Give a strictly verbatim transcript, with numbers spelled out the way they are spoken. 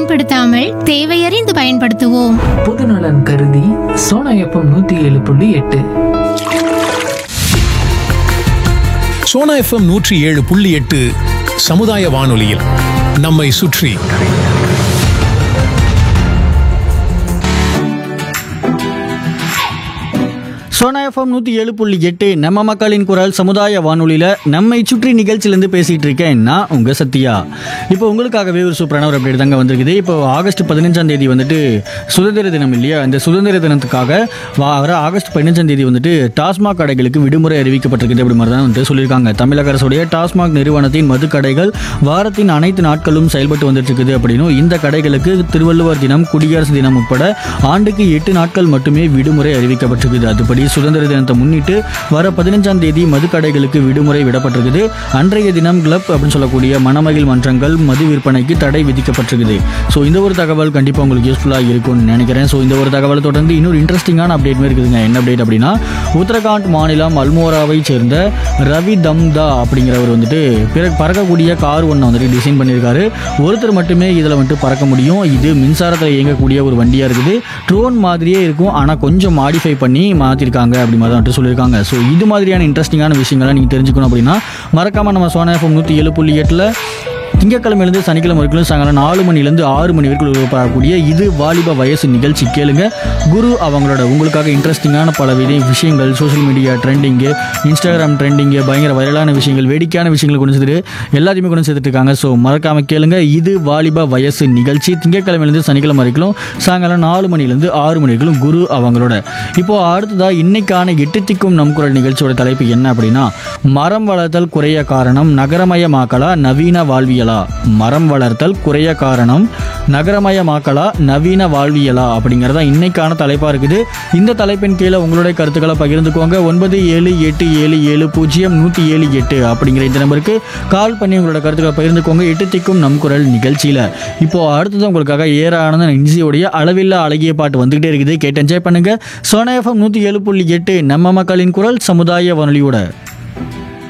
பயன்படுத்தாமல் தேவையறிந்து பயன்படுத்துவோம். பொதுநலன் கருதி சோனா எஃப்எம் நூத்தி ஏழு புள்ளி எட்டு. சோனா எஃப்எம் நூற்றி ஏழு புள்ளி எட்டு சமுதாய வானொலியில் நம்மை சுற்றி. சோனா எஃப்எம் நூற்றி ஏழு புள்ளி எட்டு நம்ம மக்களின் குரல் சமுதாய வானொலியில் நம்மை சுற்றி நிகழ்ச்சியிலேருந்து பேசிகிட்டு இருக்கேன் நான் உங்கள் சத்யா. இப்போ உங்களுக்காகவே ஒரு சூப்பரான ஒரு அப்டேட் தாங்க வந்திருக்குது. இப்போ ஆகஸ்ட் பதினஞ்சாம் தேதி வந்துட்டு சுதந்திர தினம் இல்லையா? இந்த சுதந்திர தினத்துக்காக வர ஆகஸ்ட் பதினஞ்சாம் தேதி வந்துட்டு டாஸ்மாக் கடைகளுக்கு விடுமுறை அறிவிக்கப்பட்டிருக்குது. அப்படி மாதிரி தான் வந்துட்டு சொல்லியிருக்காங்க. தமிழக அரசுடைய டாஸ்மாக் நிறுவனத்தின் மது கடைகள் வாரத்தின் அனைத்து நாட்களும் செயல்பட்டு வந்துட்டு இருக்குது அப்படின்னும், இந்த கடைகளுக்கு திருவள்ளுவர் தினம், குடியரசு தினம் உட்பட ஆண்டுக்கு எட்டு நாட்கள் மட்டுமே விடுமுறை அறிவிக்கப்பட்டிருக்குது. அதுபடி சுதந்திர தினத்தை முன்னிட்டு வர பதினஞ்சாம் தேதி மதுக்கடைகளுக்கு விடுமுறை விடப்பட்டிருக்குது. அன்றைய தினம் கிளப் அப்படின்னு சொல்லக்கூடிய மணமகிழ் மன்றங்கள் மது விற்பனைக்கு தடை விதிக்கப்பட்டிருக்குது. ஸோ இந்த ஒரு தகவல் கண்டிப்பாக உங்களுக்கு யூஸ்ஃபுல்லாக இருக்கும்னு நினைக்கிறேன். ஸோ இந்த ஒரு தகவலை தொடர்ந்து இன்னொரு இன்ட்ரெஸ்டிங்கான அப்டேட் இருக்குதுங்க. என்ன அப்டேட் அப்படின்னா, உத்தரகாண்ட் மாநிலம் அல்மோராவை சேர்ந்த ரவி தம்தா அப்படிங்கிறவர் வந்துட்டு பிறகு பறக்கக்கூடிய கார் ஒன்று வந்துட்டு டிசைன் பண்ணியிருக்காரு. ஒருத்தர் மட்டுமே இதில் வந்துட்டு பறக்க முடியும். இது மின்சாரத்தில் இயங்கக்கூடிய ஒரு வண்டியாக இருக்குது. ட்ரோன் மாதிரியே இருக்கும், ஆனால் கொஞ்சம் மாடிஃபை பண்ணி மாற்றிருக்காங்க அப்படி மாதிரி வந்துட்டு சொல்லியிருக்காங்க. ஸோ இது மாதிரியான இன்ட்ரெஸ்டிங்கான விஷயங்கள்லாம் நீங்கள் தெரிஞ்சுக்கணும் அப்படின்னா மறக்காமல் நம்ம சோனா எஃப்எம் நூற்றி ஏழு புள்ளி எட்டில் திங்கக்கிழமையிலேருந்து சனிக்கிழமை வரைக்கும் சாயங்காலம் நாலு மணிலேருந்து ஆறு மணி வரைக்கும் ஒளிபரப்பக்கூடிய இது வாலிப வயசு நிகழ்ச்சி கேளுங்க. குரு அவங்களோட உங்களுக்காக இன்ட்ரெஸ்டிங்கான பல வித விஷயங்கள், social media trending, Instagram trending, பயங்கர வைரலான விஷயங்கள், வேடிக்கையான விஷயங்களை கொண்டு சேர்த்துட்டு எல்லாத்தையுமே கொண்டு சேர்த்துட்டு இருக்காங்க. ஸோ மறக்காமல் கேளுங்க இது வாலிப வயசு நிகழ்ச்சி திங்கக்கிழமையிலேருந்து சனிக்கிழமை வரைக்கும் சாயங்காலம் நாலு மணிலேருந்து ஆறு மணி வரைக்கும் குரு அவங்களோட. இப்போது அடுத்ததாக இன்னைக்கான எட்டு திக்கும் நம் குரல் நிகழ்ச்சியோட தலைப்பு என்ன அப்படின்னா, மரம் வளர்த்தல் குறைய காரணம் நகரமயமாக்கலா நவீன வாழ்வியலா? மரம் வளர்த்தல் குறைய காரணம் நகரமயமாக்கலா நவீன வாழ்வியலா அப்படிங்கிறதா இன்னைக்கான தலைப்பா இருக்குது. இந்த தலைப்பின் கீழே உங்களுடைய கருத்துக்களை பகிர்ந்துக்கோங்க. ஒன்பது ஏழு எட்டு ஏழு ஏழு பூஜ்ஜியம் நூற்றி ஏழு எட்டு அப்படிங்கிற இந்த நம்பருக்கு கால் பண்ணி உங்களோட கருத்துக்களை பகிர்ந்துக்கோங்க. எட்டு திக்கும் நம் குரல் நிகழ்ச்சியில இப்போ அடுத்தது உங்களுக்காக ஏற ஆனந்த இன்சியோடைய அளவில்லா அழகிய பாட்டு வந்துகிட்டே இருக்குது. கேட்டு என்ஜாய் பண்ணுங்க. சோனா எஃப்எம் நூற்றி ஏழு புள்ளி எட்டு நம்ம மக்களின் குரல் சமுதாய வானொலியோட.